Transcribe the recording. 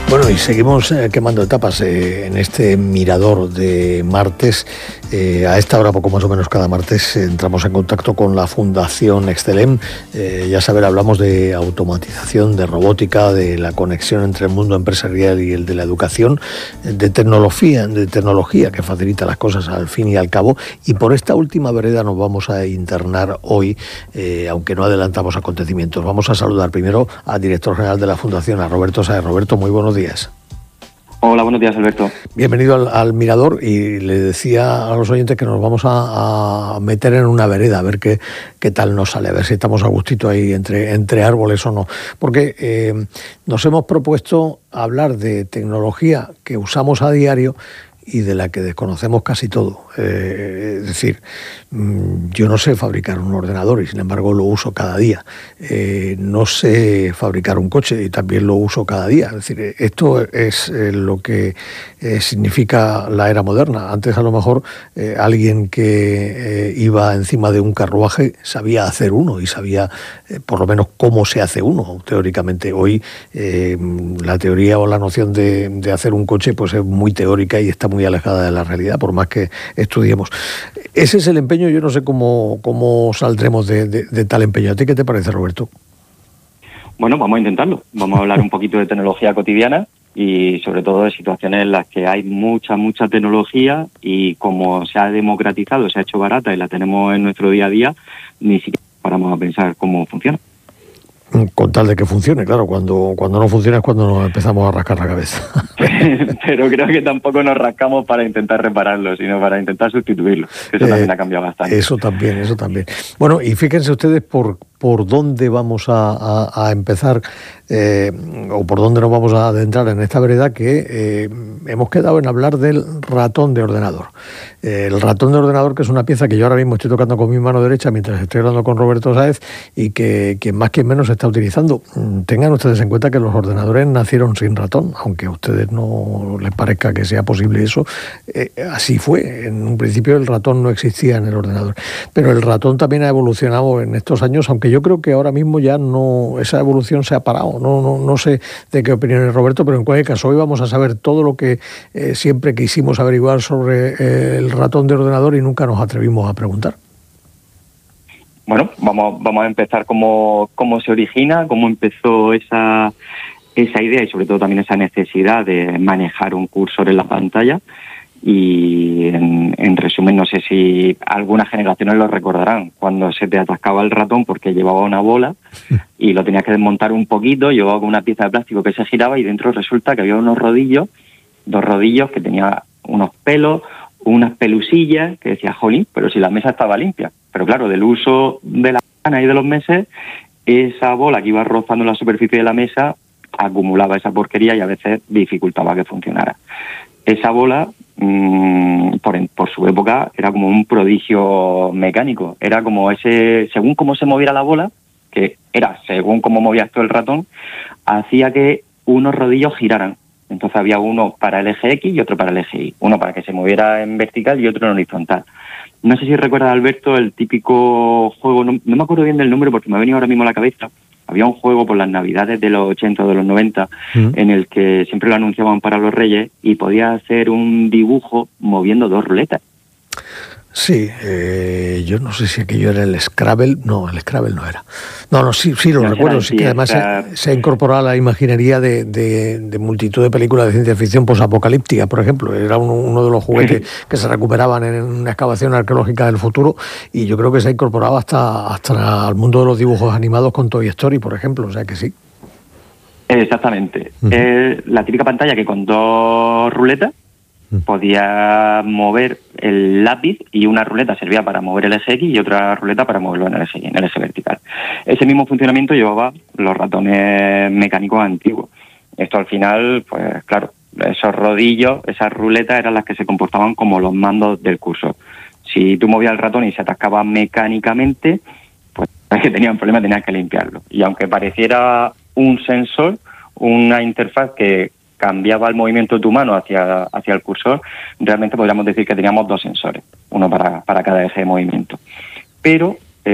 Bueno, y seguimos quemando etapas en este mirador de martes. A esta hora, poco más o menos cada martes, entramos en contacto con la Fundación Excelem. Ya saben, hablamos de automatización, de robótica, de la conexión entre el mundo empresarial y el de la educación, de tecnología que facilita las cosas al fin y al cabo. Y por esta última vereda nos vamos a internar hoy, aunque no adelantamos acontecimientos. Vamos a saludar primero al director general de la Fundación, a Roberto Sáez. Roberto, muy buenos días. Hola, buenos días, Alberto. Bienvenido al Mirador, y le decía a los oyentes que nos vamos a meter en una vereda a ver qué tal nos sale, a ver si estamos a gustito ahí entre árboles o no, porque nos hemos propuesto hablar de tecnología que usamos a diario y de la que desconocemos casi todo. Es decir, yo no sé fabricar un ordenador y sin embargo lo uso cada día. No sé fabricar un coche y también lo uso cada día. Es decir, esto es lo que significa la era moderna. Antes a lo mejor alguien que iba encima de un carruaje sabía hacer uno y sabía por lo menos cómo se hace uno, teóricamente. Hoy la teoría o la noción de hacer un coche pues es muy teórica y está muy alejada de la realidad, por más que estudiemos. Ese es el empeño. Yo no sé cómo saldremos de tal empeño. ¿A ti qué te parece, Roberto? Bueno, vamos a intentarlo. Vamos a hablar un poquito de tecnología cotidiana y sobre todo de situaciones en las que hay mucha tecnología y como se ha democratizado, se ha hecho barata y la tenemos en nuestro día a día, ni siquiera paramos a pensar cómo funciona. Con tal de que funcione, claro. Cuando no funciona es cuando nos empezamos a rascar la cabeza. Pero creo que tampoco nos rascamos para intentar repararlo, sino para intentar sustituirlo. Eso también ha cambiado bastante. Eso también. Bueno, y fíjense ustedes por dónde vamos a empezar, o por dónde nos vamos a adentrar en esta vereda, que hemos quedado en hablar del ratón de ordenador. El ratón de ordenador, que es una pieza que yo ahora mismo estoy tocando con mi mano derecha mientras estoy hablando con Roberto Sáez, y que quien más quien menos está utilizando. Tengan ustedes en cuenta que los ordenadores nacieron sin ratón, aunque a ustedes no les parezca que sea posible eso. Así fue. En un principio el ratón no existía en el ordenador, pero el ratón también ha evolucionado en estos años, aunque yo creo que ahora mismo ya no, esa evolución se ha parado. No sé de qué opinión es Roberto, pero en cualquier caso hoy vamos a saber todo lo que siempre quisimos averiguar sobre el ratón de ordenador y nunca nos atrevimos a preguntar. Bueno, vamos a empezar cómo se origina, cómo empezó esa idea y sobre todo también esa necesidad de manejar un cursor en la pantalla. Y en resumen, no sé si algunas generaciones lo recordarán, cuando se te atascaba el ratón porque llevaba una bola y lo tenías que desmontar un poquito, llevaba con una pieza de plástico que se giraba y dentro resulta que había dos rodillos que tenían unos pelos, unas pelusillas que decía, jolín, pero si la mesa estaba limpia. Pero claro, del uso de la mano y de los meses, esa bola que iba rozando la superficie de la mesa acumulaba esa porquería y a veces dificultaba que funcionara. Esa bola, por su época, era como un prodigio mecánico. Era como según cómo se moviera la bola, que era según cómo movías tú el ratón, hacía que unos rodillos giraran. Entonces había uno para el eje X y otro para el eje Y. Uno para que se moviera en vertical y otro en horizontal. No sé si recuerdas, Alberto, el típico juego, no me acuerdo bien del nombre porque me ha venido ahora mismo a la cabeza. Había un juego por las Navidades de los 80 o de los 90 en el que siempre lo anunciaban para los Reyes y podía hacer un dibujo moviendo dos ruletas. Sí, yo no sé si aquello era el Scrabble. No, el Scrabble no era. No, sí lo recuerdo. Sí, que además se ha incorporado a la imaginería de multitud de películas de ciencia ficción posapocalíptica, por ejemplo. Era uno de los juguetes que se recuperaban en una excavación arqueológica del futuro, y yo creo que se ha incorporado hasta al mundo de los dibujos animados con Toy Story, por ejemplo. O sea que sí. Exactamente. La típica pantalla que con dos ruletas podía mover el lápiz y una ruleta servía para mover el eje X y otra ruleta para moverlo en el eje Y, en el eje vertical. Ese mismo funcionamiento llevaba los ratones mecánicos antiguos. Esto al final, pues claro, esos rodillos, esas ruletas eran las que se comportaban como los mandos del cursor. Si tú movías el ratón y se atascaba mecánicamente, pues es que tenía un problema, tenías que limpiarlo. Y aunque pareciera un sensor, una interfaz que cambiaba el movimiento de tu mano hacia el cursor, realmente podríamos decir que teníamos dos sensores, uno para cada eje de movimiento. Pero